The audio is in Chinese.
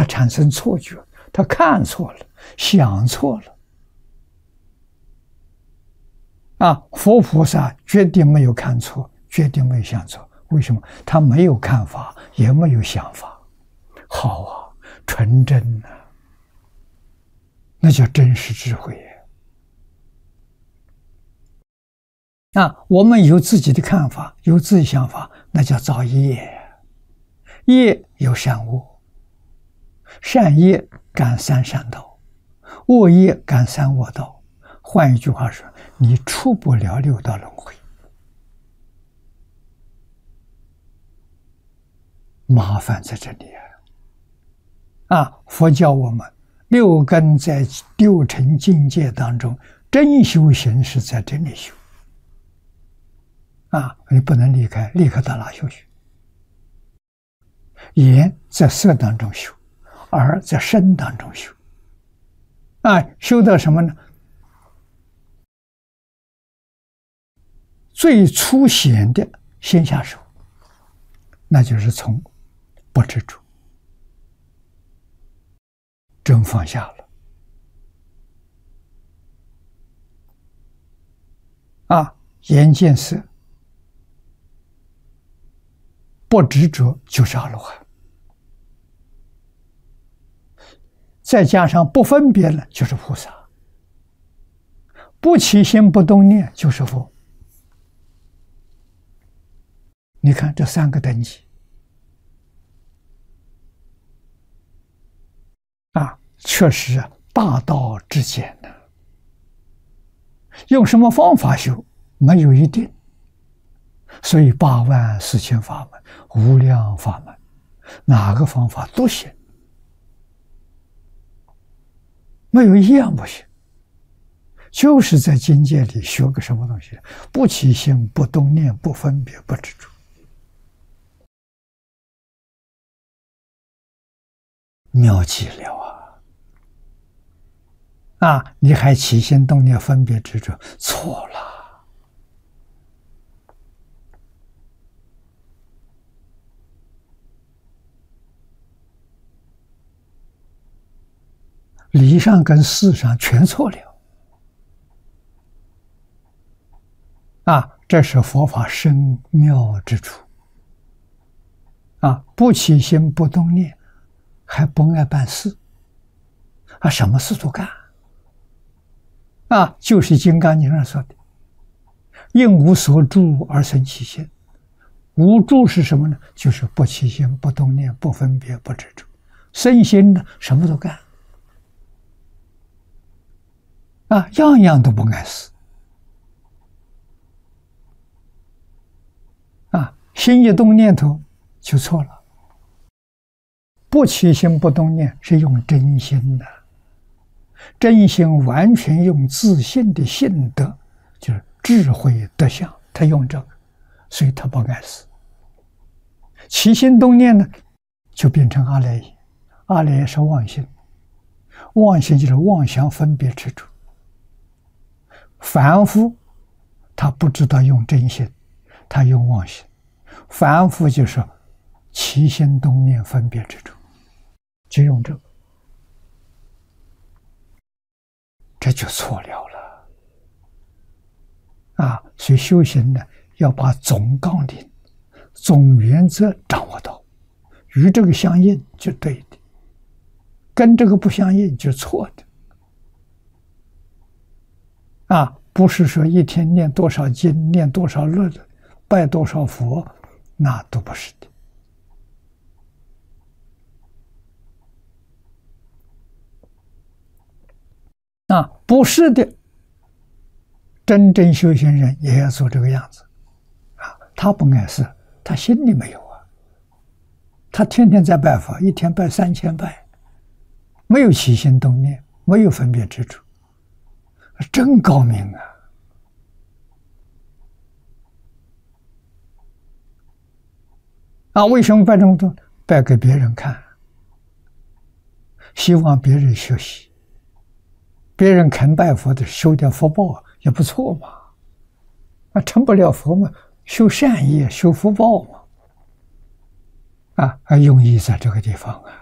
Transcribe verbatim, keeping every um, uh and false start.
他产生错觉，他看错了，想错了。啊，佛菩萨绝对没有看错，绝对没有想错。为什么？他没有看法，也没有想法。好啊，纯真呐、啊，那叫真实智慧耶。啊，我们有自己的看法，有自己想法，那叫造业。业有善恶，善业感三善道，恶业感三恶道。换一句话说，你出不了六道轮回。麻烦在这里啊！啊，佛教我们六根在六尘境界当中，真修行是在这里修。啊，你不能离开，立刻到哪修去？眼在色当中修，耳在声当中修。啊，修到什么呢？最粗显的先下手，那就是从不执着，真放下了。啊，眼见色，不执着就是阿罗汉，再加上不分别了，就是菩萨。不起心不动念就是佛。你看这三个等级啊，确实大道至简呢。用什么方法修，没有一定。所以八万四千法门，无量法门，哪个方法都行，没有一样不行。就是在境界里学个什么东西，不起心，不动念，不分别，不执着。妙极了啊！啊，你还起心动念、分别执着，错了。理上跟事上全错了。啊，这是佛法深妙之处。啊，不起心，不动念。还不爱办事，啊，什么事都干，啊，就是《金刚经》上说的“应无所住而生其心”。无住是什么呢？就是不起心、不动念、不分别、不执着。生心呢，什么都干，啊，样样都不碍事，啊，心一动念头就错了。不起心不动念是用真心的，真心完全用自信的性德，就是智慧德相，他用这个，所以他不碍事。起心动念呢，就变成阿赖耶，阿赖耶是妄心，妄心就是妄想分别执着。凡夫他不知道用真心，他用妄心，凡夫就是起心动念分别执着。就用这个，这就错了了啊！所以修行呢，要把总纲领、总原则掌握到，与这个相应就对的，跟这个不相应就错的。啊，不是说一天念多少经、念多少律、拜多少佛，那都不是的。啊，不是的，真正修行人也要做这个样子，啊，他不碍事，他心里没有啊，他天天在拜佛，一天拜三千拜，没有起心动念，没有分别执着，真高明啊！啊，为什么拜这么多？拜给别人看，希望别人学习。别人肯拜佛的，修点福报也不错嘛。啊，成不了佛嘛，修善业、修福报嘛。啊，用意在这个地方啊。